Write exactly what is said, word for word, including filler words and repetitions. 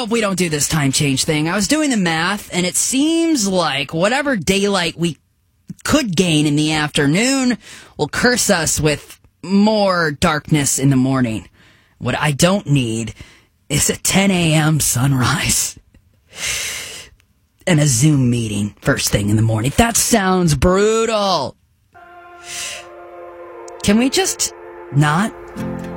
hope we don't do this time change thing. I was doing the math, and it seems like whatever daylight we could gain in the afternoon will curse us with more darkness in the morning. What I don't need is a ten a.m. sunrise and a Zoom meeting first thing in the morning. That sounds brutal. Can we just not?